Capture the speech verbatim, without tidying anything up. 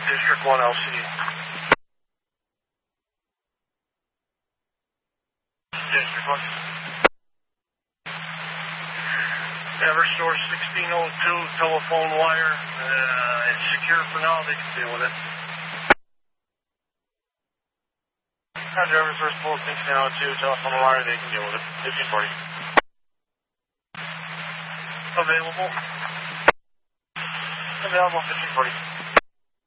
District one L C D. District one. Eversource sixteen oh two, telephone wire. Uh, it's secure for now, they can deal with it. Roger, Eversource Pool sixteen oh two, telephone wire, they can deal with it. fifteen forty. Available. Available, fifteen forty.